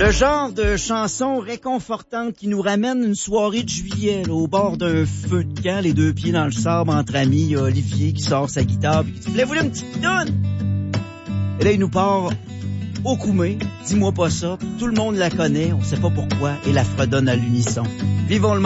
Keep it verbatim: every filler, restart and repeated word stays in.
Le genre de chanson réconfortante qui nous ramène une soirée de juillet, là, au bord d'un feu de camp, les deux pieds dans le sable, entre amis. Il y a Olivier qui sort sa guitare et qui dit « Voulez-vous une petite toune? » Et là, il nous part au Koumé. Dis-moi pas ça. Tout le monde la connaît, on sait pas pourquoi, et la fredonne à l'unisson. Vivons le